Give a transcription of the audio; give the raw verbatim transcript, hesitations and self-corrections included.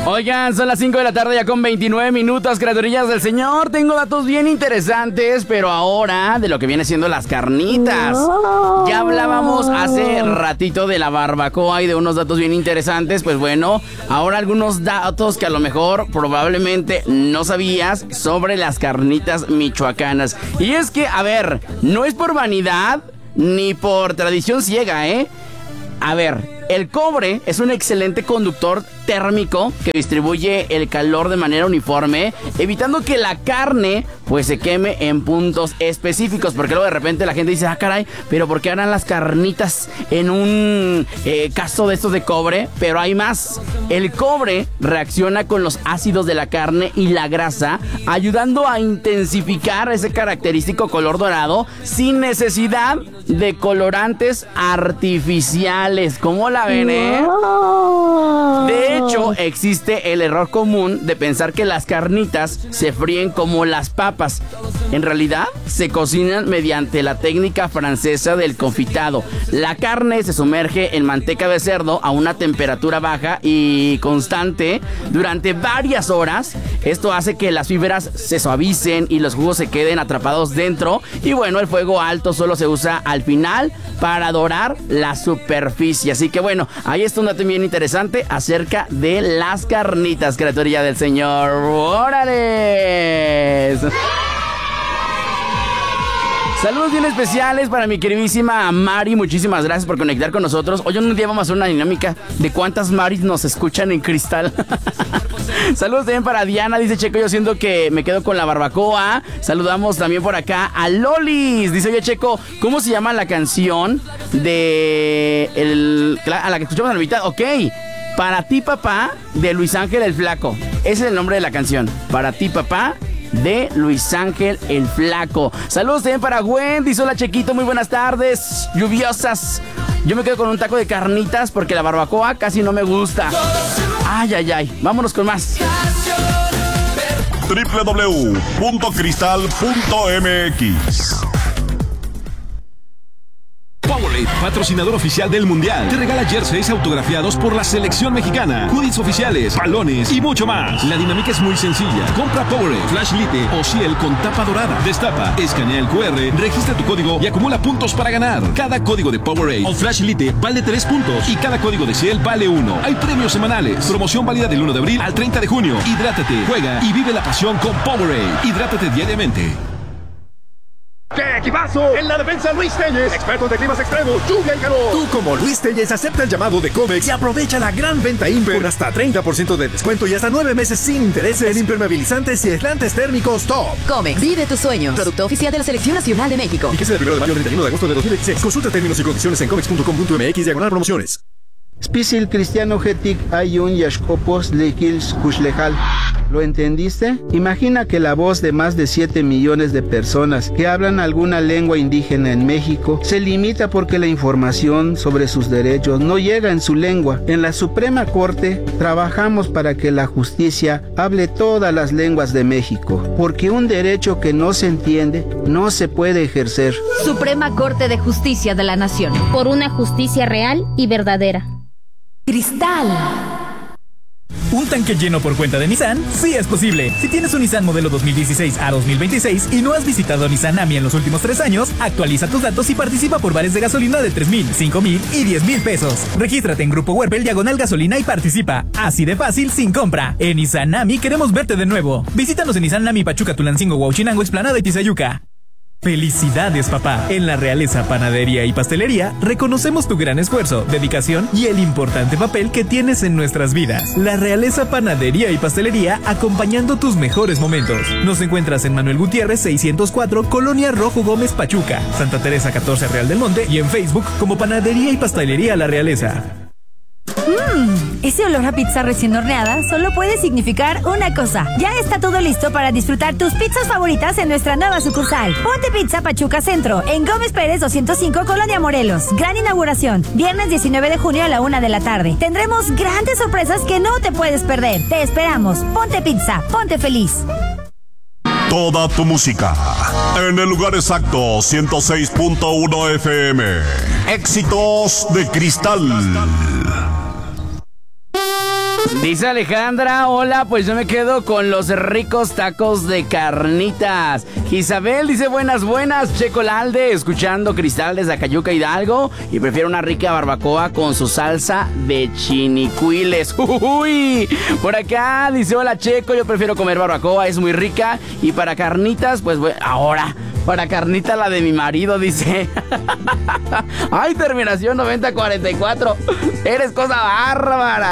Oigan, son las cinco de la tarde ya con veintinueve minutos, criaturillas del Señor. Tengo datos bien interesantes, pero ahora de lo que viene siendo las carnitas. Ya hablábamos hace ratito de la barbacoa y de unos datos bien interesantes. Pues bueno, ahora algunos datos que a lo mejor probablemente no sabías sobre las carnitas michoacanas. Y es que, a ver, no es por vanidad ni por tradición ciega, ¿eh? A ver, el cobre es un excelente conductor térmico que distribuye el calor de manera uniforme, evitando que la carne pues se queme en puntos específicos, porque luego de repente la gente dice, ah caray, pero ¿por qué harán las carnitas en un eh, caso de estos de cobre? Pero hay más. El cobre reacciona con los ácidos de la carne y la grasa, ayudando a intensificar ese característico color dorado sin necesidad de colorantes artificiales. ¿Cómo la ven, eh? De hecho, existe el error común de pensar que las carnitas se fríen como las papas. En realidad, se cocinan mediante la técnica francesa del confitado. La carne se sumerge en manteca de cerdo a una temperatura baja y constante durante varias horas. Esto hace que las fibras se suavicen y los jugos se queden atrapados dentro. Y bueno, el fuego alto solo se usa al final para dorar la superficie. Así que bueno, ahí está un dato bien interesante acerca de las carnitas, criaturilla del Señor. ¡Órale! Saludos bien especiales para mi queridísima Mari. Muchísimas gracias por conectar con nosotros. Hoy un día vamos a hacer una dinámica de cuántas Maris nos escuchan en Cristal. Saludos también para Diana. Dice Checo, yo siento que me quedo con la barbacoa. Saludamos también por acá a Lolis. Dice, oye Checo, ¿cómo se llama la canción de el, a la que escuchamos en la mitad? Ok, Para ti papá, de Luis Ángel el Flaco. Ese es el nombre de la canción. Para ti papá, de Luis Ángel el Flaco. Saludos también para Wendy. Hola Chequito, muy buenas tardes. Lluviosas. Yo me quedo con un taco de carnitas porque la barbacoa casi no me gusta. Ay, ay, ay. Vámonos con más. doble u doble u doble u punto cristal punto m x. Powerade, patrocinador oficial del Mundial, te regala jerseys autografiados por la selección mexicana, hoodies oficiales, balones y mucho más. La dinámica es muy sencilla. Compra Powerade, Flash Lite o Ciel con tapa dorada. Destapa, escanea el cu erre, registra tu código y acumula puntos para ganar. Cada código de Powerade o Flash Lite vale tres puntos y cada código de Ciel vale uno. Hay premios semanales. Promoción válida del uno de abril al treinta de junio. Hidrátate, juega y vive la pasión con Powerade. Hidrátate diariamente. ¡Qué equipazo! En la defensa, Luis Telles, expertos de climas extremos, lluvia y calor. Tú, como Luis Telles, acepta el llamado de Comex y aprovecha la gran venta Imper. Con hasta treinta por ciento de descuento y hasta nueve meses sin intereses en impermeabilizantes y aislantes térmicos top. Comex, vive tus sueños. Producto oficial de la Selección Nacional de México. Fíjese del primero de mayo al treinta y uno de agosto de dos mil veintiséis. Consulta términos y condiciones en comex punto com punto m x diagonal promociones. Spisil cristiano getic ayun yashkopos lekils kushlejal. ¿Lo entendiste? Imagina que la voz de más de siete millones de personas que hablan alguna lengua indígena en México se limita porque la información sobre sus derechos no llega en su lengua. En la Suprema Corte trabajamos para que la justicia hable todas las lenguas de México, porque un derecho que no se entiende no se puede ejercer. Suprema Corte de Justicia de la Nación. Por una justicia real y verdadera. Cristal. Un tanque lleno por cuenta de Nissan, sí es posible. Si tienes un Nissan modelo dos mil dieciséis a dos mil veintiséis y no has visitado Nissan AMI en los últimos tres años, actualiza tus datos y participa por vales de gasolina de tres mil, cinco mil y diez mil pesos. Regístrate en Grupo Huerpel Diagonal Gasolina y participa. Así de fácil, sin compra. En Nissan AMI queremos verte de nuevo. Visítanos en Nissan AMI Pachuca, Tulancingo, Huauchinango, Explanada y Tizayuca. Felicidades, papá. En la Realeza Panadería y Pastelería reconocemos tu gran esfuerzo, dedicación y el importante papel que tienes en nuestras vidas. La Realeza Panadería y Pastelería acompañando tus mejores momentos. Nos encuentras en Manuel Gutiérrez seiscientos cuatro, Colonia Rojo Gómez, Pachuca, Santa Teresa catorce, Real del Monte, y en Facebook como Panadería y Pastelería La Realeza. Mmm, ese olor a pizza recién horneada solo puede significar una cosa. Ya está todo listo para disfrutar tus pizzas favoritas en nuestra nueva sucursal. Ponte Pizza Pachuca Centro, en Gómez Pérez doscientos cinco, Colonia Morelos. Gran inauguración, viernes diecinueve de junio a la una de la tarde. Tendremos grandes sorpresas que no te puedes perder. Te esperamos. Ponte Pizza, ponte feliz. Toda tu música en el lugar exacto, ciento seis punto uno F M. Éxitos de Cristal. Dice Alejandra, hola, pues yo me quedo con los ricos tacos de carnitas. Isabel dice, buenas, buenas, Checo Lalde, escuchando Cristal desde Acayuca, Hidalgo, y prefiero una rica barbacoa con su salsa de chinicuiles. Uy, por acá dice, hola Checo, yo prefiero comer barbacoa, es muy rica, y para carnitas, pues bueno, ahora, para carnita la de mi marido, dice. Ay, terminación noventa cuarenta y cuatro, eres cosa bárbara.